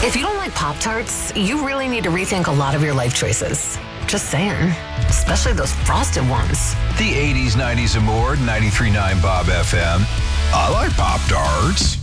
If you don't like Pop-Tarts, you really need to rethink a lot of your life choices. Just saying. Especially those frosted ones. The 80s, 90s, and more, 93.9 Bob FM. I like Pop-Tarts.